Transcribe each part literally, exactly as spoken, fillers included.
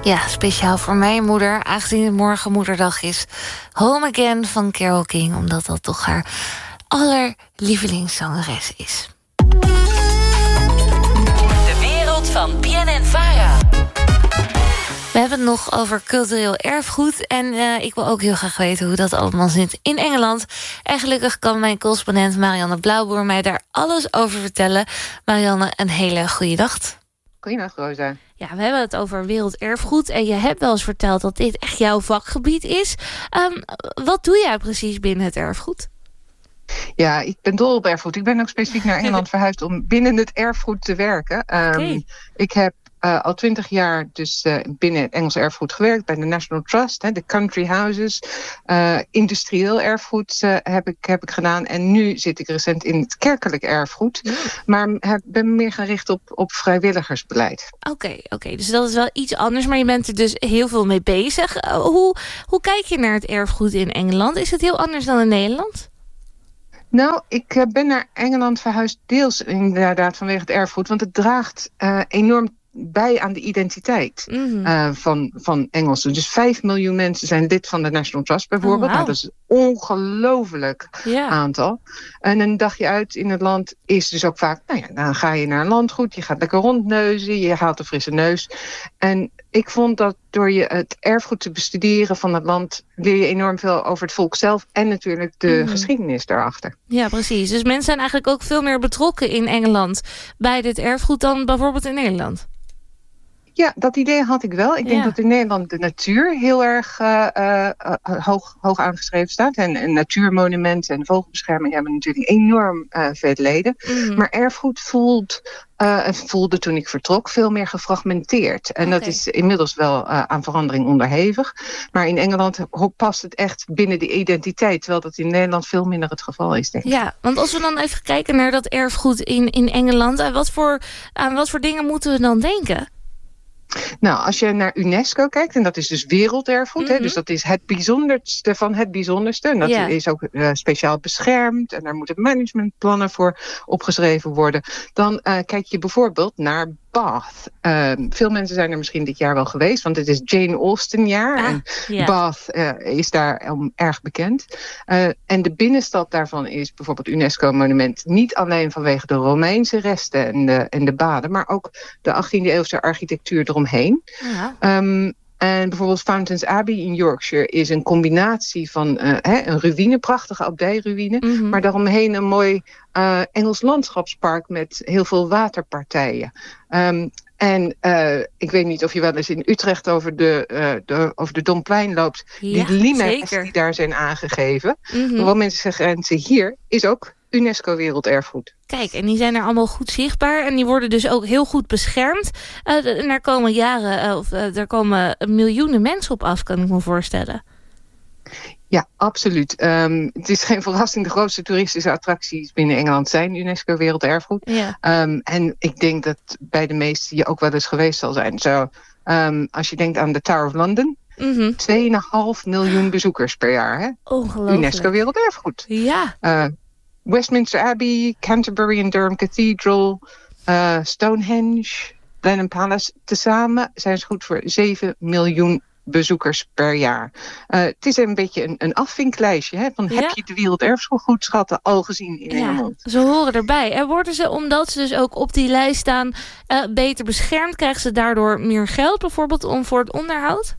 Ja, speciaal voor mijn moeder, aangezien het morgen moederdag is. Home Again van Carole King, omdat dat toch haar allerlievelingszangeres is. De wereld van B N N Vara. We hebben het nog over cultureel erfgoed. En uh, ik wil ook heel graag weten hoe dat allemaal zit in Engeland. En gelukkig kan mijn correspondent Marianne Blauwboer mij daar alles over vertellen. Marianne, een hele goede dag. Goeiedag, Rosa. Ja, we hebben het over werelderfgoed. En je hebt wel eens verteld dat dit echt jouw vakgebied is. Um, wat doe jij precies binnen het erfgoed? Ja, ik ben dol op erfgoed. Ik ben ook specifiek naar Engeland verhuisd om binnen het erfgoed te werken. Um, okay. Ik heb uh, al twintig jaar dus uh, binnen het Engels erfgoed gewerkt. Bij de National Trust, hè, de country houses. Uh, industrieel erfgoed uh, heb, ik, heb ik gedaan. En nu zit ik recent in het kerkelijk erfgoed. Ja. Maar heb, ben me meer gericht op, op vrijwilligersbeleid. Oké, okay, oké. Okay. Dus dat is wel iets anders. Maar je bent er dus heel veel mee bezig. Uh, hoe, hoe kijk je naar het erfgoed in Engeland? Is het heel anders dan in Nederland? Nou, ik uh, ben naar Engeland verhuisd deels inderdaad vanwege het erfgoed. Want het draagt uh, enorm bij aan de identiteit mm-hmm. uh, van, van Engelsen. Dus vijf miljoen mensen zijn lid van de National Trust bijvoorbeeld. Oh, wow. Nou, dat is een ongelooflijk yeah. aantal. En een dagje uit in het land is dus ook vaak... Nou ja, dan ga je naar een landgoed, je gaat lekker rondneuzen, je haalt een frisse neus. En ik vond dat door je het erfgoed te bestuderen van het land... leer je enorm veel over het volk zelf en natuurlijk de mm. geschiedenis daarachter. Ja, precies. Dus mensen zijn eigenlijk ook veel meer betrokken in Engeland bij dit erfgoed dan bijvoorbeeld in Nederland. Ja, dat idee had ik wel. Ik denk ja. dat in Nederland de natuur heel erg uh, uh, hoog, hoog aangeschreven staat. En, en natuurmonumenten en vogelbescherming hebben natuurlijk enorm uh, veel leden. Mm. Maar erfgoed voelt, uh, voelde toen ik vertrok veel meer gefragmenteerd. En okay. dat is inmiddels wel uh, aan verandering onderhevig. Maar in Engeland past het echt binnen de identiteit. Terwijl dat in Nederland veel minder het geval is, denk ik. Ja, want als we dan even kijken naar dat erfgoed in, in Engeland. Aan wat, voor, aan wat voor dingen moeten we dan denken? Nou, als je naar UNESCO kijkt, en dat is dus werelderfgoed, mm-hmm. hè, dus dat is het bijzonderste van het bijzonderste. En dat yeah. is ook uh, speciaal beschermd en daar moeten managementplannen voor opgeschreven worden. Dan uh, kijk je bijvoorbeeld naar Bath. Uh, veel mensen zijn er misschien dit jaar wel geweest, want het is Jane Austen jaar. Ah, en yeah. Bath uh, is daar um, erg bekend. Uh, en de binnenstad daarvan is bijvoorbeeld UNESCO-monument. Niet alleen vanwege de Romeinse resten en de, en de baden, maar ook de achttiende eeuwse architectuur eromheen. Ja. Um, En bijvoorbeeld Fountains Abbey in Yorkshire is een combinatie van uh, hè, een ruïne, prachtige abdijruïne, mm-hmm. maar daaromheen een mooi uh, Engels landschapspark met heel veel waterpartijen. Um, en uh, ik weet niet of je wel eens in Utrecht over de, uh, de, over de Domplein loopt. Ja, die limes die daar zijn aangegeven. Mm-hmm. Romeinse grenzen hier is ook UNESCO Werelderfgoed. Kijk, en die zijn er allemaal goed zichtbaar. En die worden dus ook heel goed beschermd. Uh, en daar komen jaren, uh, of uh, daar komen miljoenen mensen op af, kan ik me voorstellen. Ja, absoluut. Um, het is geen verrassing. De grootste toeristische attracties binnen Engeland zijn UNESCO Werelderfgoed. Ja. Um, en ik denk dat bij de meesten je ook wel eens geweest zal zijn. Zo, um, als je denkt aan de Tower of London. Mm-hmm. twee komma vijf miljoen bezoekers per jaar. Hè? Ongelooflijk. UNESCO Werelderfgoed. Ja. Uh, Westminster Abbey, Canterbury and Durham Cathedral, uh, Stonehenge, Blenheim Palace. Tezamen zijn ze goed voor zeven miljoen bezoekers per jaar. Uh, het is een beetje een, een afvinklijstje. Hè, van ja. Heb je de werelderfgoedschatten al gezien in ja, Engeland? Ze horen erbij. En worden ze, omdat ze dus ook op die lijst staan, uh, beter beschermd? Krijgen ze daardoor meer geld bijvoorbeeld om voor het onderhoud?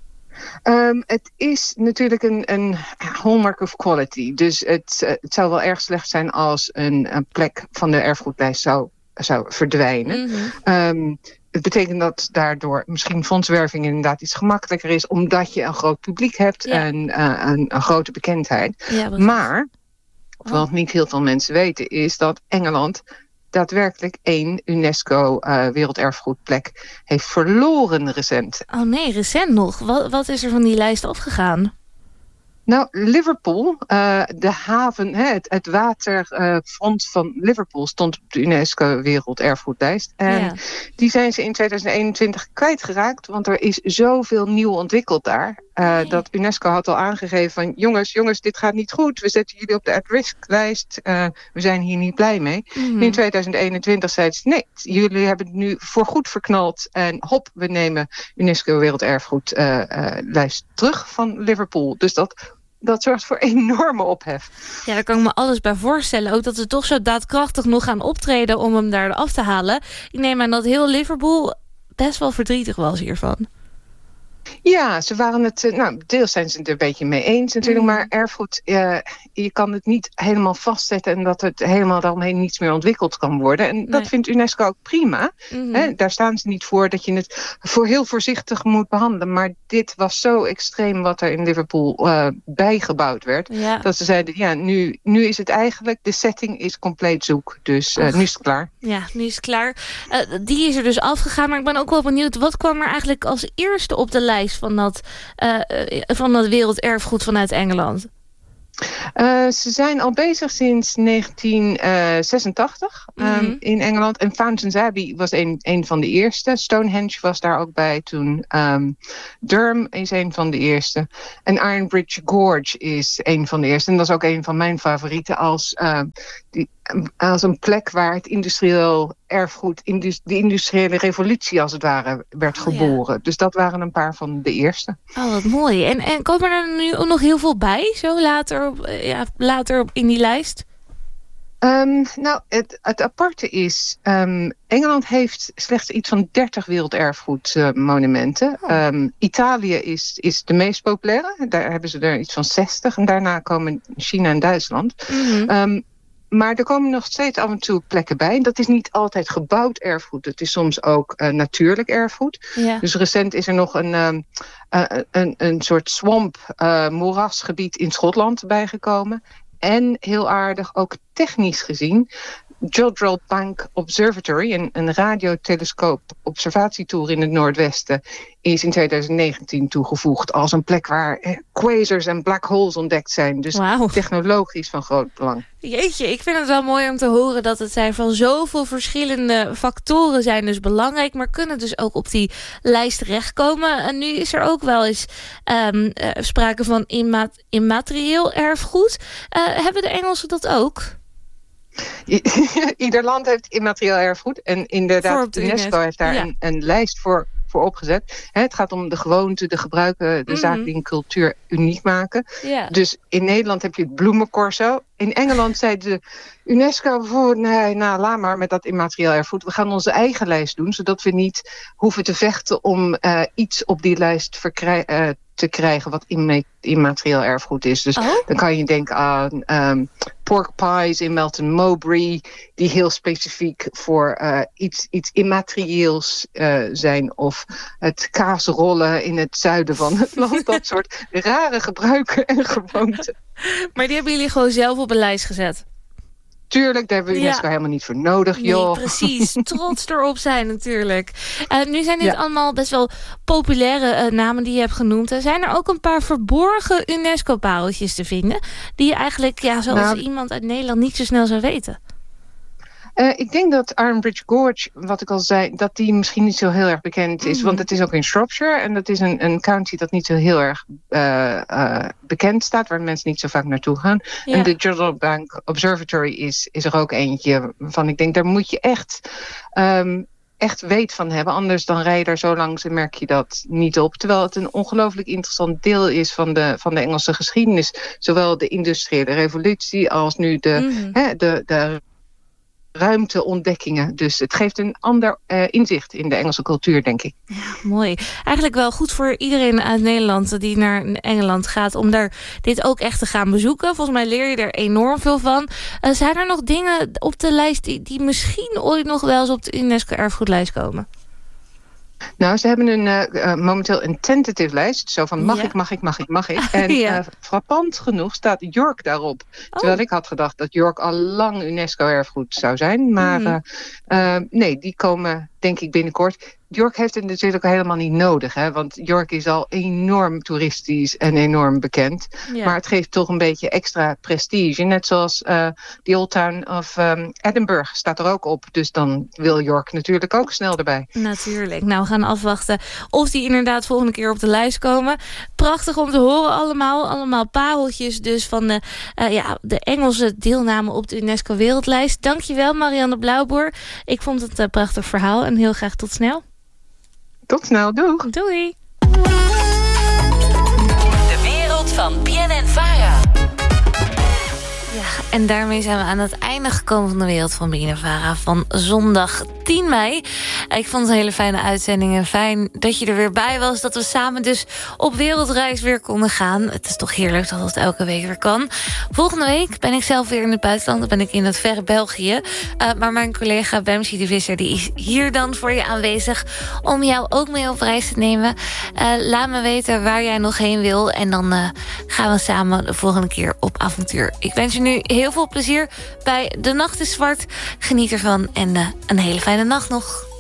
Um, het is natuurlijk een, een hallmark of quality. Dus het, uh, het zou wel erg slecht zijn als een, een plek van de erfgoedlijst zou, zou verdwijnen. Mm-hmm. Um, het betekent dat daardoor misschien fondswerving inderdaad iets gemakkelijker is, omdat je een groot publiek hebt ja. en uh, een, een grote bekendheid. Ja, maar, wat oh. niet heel veel mensen weten, is dat Engeland daadwerkelijk één UNESCO uh, werelderfgoedplek heeft verloren recent. Oh nee, recent nog. Wat, wat is er van die lijst afgegaan? Nou, Liverpool, uh, de haven, hè, het, het waterfront uh, van Liverpool stond op de UNESCO Werelderfgoedlijst. En ja. die zijn ze in tweeduizend eenentwintig kwijtgeraakt, want er is zoveel nieuw ontwikkeld daar. Uh, nee. Dat UNESCO had al aangegeven van jongens, jongens, dit gaat niet goed. We zetten jullie op de at-risk-lijst. Uh, we zijn hier niet blij mee. Mm-hmm. In tweeduizend eenentwintig zeiden ze nee, jullie hebben het nu voorgoed verknald. En hop, we nemen UNESCO Werelderfgoedlijst uh, uh, terug van Liverpool. Dus dat... Dat zorgt voor enorme ophef. Ja, daar kan ik me alles bij voorstellen. Ook dat ze toch zo daadkrachtig nog gaan optreden om hem daar af te halen. Ik neem aan dat heel Liverpool best wel verdrietig was hiervan. Ja, ze waren het... Nou, deels zijn ze het er een beetje mee eens natuurlijk. Mm. Maar erfgoed, uh, je kan het niet helemaal vastzetten... en dat het helemaal daaromheen niets meer ontwikkeld kan worden. En nee. dat vindt UNESCO ook prima. Mm-hmm. Hè? Daar staan ze niet voor dat je het voor heel voorzichtig moet behandelen. Maar dit was zo extreem wat er in Liverpool uh, bijgebouwd werd. Ja. Dat ze zeiden, ja, nu, nu is het eigenlijk... de setting is compleet zoek. Dus uh, nu is het klaar. Ja, nu is het klaar. Uh, die is er dus afgegaan. Maar ik ben ook wel benieuwd... wat kwam er eigenlijk als eerste op de lijst... van dat, uh, van dat werelderfgoed vanuit Engeland? Uh, ze zijn al bezig sinds negentien zesentachtig mm-hmm. um, in Engeland. En Fountains Abbey was een, een van de eerste. Stonehenge was daar ook bij toen. Um, Durham is een van de eerste. En Ironbridge Gorge is een van de eerste. En dat is ook een van mijn favorieten als, uh, die, als een plek waar het industrieel erfgoed, indus, de industriële revolutie als het ware, werd geboren. Oh, ja. Dus dat waren een paar van de eerste. Oh, wat mooi. En, en komen er nu ook nog heel veel bij, zo later, ja, later in die lijst? Um, nou, het, het aparte is... Um, Engeland heeft slechts iets van dertig werelderfgoedmonumenten. Uh, oh. um, Italië is, is de meest populaire. Daar hebben ze er iets van zestig. En daarna komen China en Duitsland. Mm-hmm. Um, Maar er komen nog steeds af en toe plekken bij. Dat is niet altijd gebouwd erfgoed. Het is soms ook uh, natuurlijk erfgoed. Ja. Dus recent is er nog een, um, uh, een, een soort swamp, uh, moerasgebied in Schotland bijgekomen. En heel aardig, ook technisch gezien... Jodrell Bank Observatory, een, een radiotelescoop observatietoer in het Noordwesten, is in tweeduizend negentien toegevoegd als een plek waar eh, quasars en black holes ontdekt zijn. Dus wow. Technologisch van groot belang. Jeetje, ik vind het wel mooi om te horen dat het zijn van zoveel verschillende factoren zijn dus belangrijk, maar kunnen dus ook op die lijst terechtkomen. En nu is er ook wel eens um, uh, sprake van imma- immaterieel erfgoed. Uh, hebben de Engelsen dat ook? Ieder land heeft immaterieel erfgoed. En inderdaad, UNESCO heeft daar ja. een, een lijst voor, voor opgezet. He, het gaat om de gewoonten, de gebruiken, de mm-hmm. zaken die een cultuur uniek maken. Ja. Dus in Nederland heb je het bloemencorso. In Engeland zei de UNESCO bijvoorbeeld, nee, nou, laat maar met dat immaterieel erfgoed. We gaan onze eigen lijst doen, zodat we niet hoeven te vechten om uh, iets op die lijst verkrij- uh, te krijgen wat immaterieel erfgoed is. Dus oh? dan kan je denken aan um, pork pies in Melton Mowbray, die heel specifiek voor uh, iets, iets immaterieels uh, zijn. Of het kaasrollen in het zuiden van het land. Dat soort rare gebruiken en gewoonten. Maar die hebben jullie gewoon zelf op een lijst gezet? Tuurlijk, daar hebben we UNESCO ja. helemaal niet voor nodig, joh. Nee, precies. Trots erop zijn natuurlijk. Uh, nu zijn dit ja. allemaal best wel populaire uh, namen die je hebt genoemd. Er zijn er ook een paar verborgen UNESCO-pareltjes te vinden, die je eigenlijk, ja, zoals nou, iemand uit Nederland niet zo snel zou weten? Uh, ik denk dat Ironbridge Gorge, wat ik al zei, dat die misschien niet zo heel erg bekend is. Mm. Want het is ook in Shropshire en dat is een, een county dat niet zo heel erg uh, uh, bekend staat, waar mensen niet zo vaak naartoe gaan. Ja. En de Jodrell Bank Observatory is, is er ook eentje van. Ik denk, daar moet je echt, um, echt weet van hebben. Anders dan rij je daar zo langs en merk je dat niet op. Terwijl het een ongelooflijk interessant deel is van de, van de Engelse geschiedenis. Zowel de industriële revolutie als nu de, mm. hè, de, de ruimteontdekkingen. Dus het geeft een ander uh, inzicht in de Engelse cultuur, denk ik. Ja, mooi. Eigenlijk wel goed voor iedereen uit Nederland die naar Engeland gaat om daar dit ook echt te gaan bezoeken. Volgens mij leer je er enorm veel van. Uh, zijn er nog dingen op de lijst die, die misschien ooit nog wel eens op de UNESCO-erfgoedlijst komen? Nou, ze hebben een, uh, uh, momenteel een tentative lijst. Zo van mag ja. ik, mag ik, mag ik, mag ik. En ja. uh, frappant genoeg staat York daarop. Oh. Terwijl ik had gedacht dat York al lang UNESCO-erfgoed zou zijn. Maar mm. uh, uh, nee, die komen denk ik binnenkort. York heeft het natuurlijk helemaal niet nodig. Hè? Want York is al enorm toeristisch en enorm bekend. Ja. Maar het geeft toch een beetje extra prestige. Net zoals uh, The Old Town of um, Edinburgh staat er ook op. Dus dan wil York natuurlijk ook snel erbij. Natuurlijk. Nou, we gaan afwachten of die inderdaad volgende keer op de lijst komen. Prachtig om te horen allemaal. Allemaal pareltjes dus van de, uh, ja, de Engelse deelname op de UNESCO Wereldlijst. Dankjewel, Marianne Blauwboer. Ik vond het een prachtig verhaal en heel graag tot snel. Tot snel, doeg. Doei. De wereld van B N N Vara. Ja, en daarmee zijn we aan het einde gekomen van de wereld van B N N Vara van zondag tien mei. Ik vond het een hele fijne uitzending en fijn dat je er weer bij was. Dat we samen dus op wereldreis weer konden gaan. Het is toch heerlijk dat het elke week weer kan. Volgende week ben ik zelf weer in het buitenland. Dan ben ik in het verre België. Uh, maar mijn collega Bemsie de Visser die is hier dan voor je aanwezig om jou ook mee op reis te nemen. Uh, laat me weten waar jij nog heen wil. En dan uh, gaan we samen de volgende keer op avontuur. Ik wens je nu heel veel plezier bij De Nacht is Zwart. Geniet ervan en uh, een hele fijne nacht nog.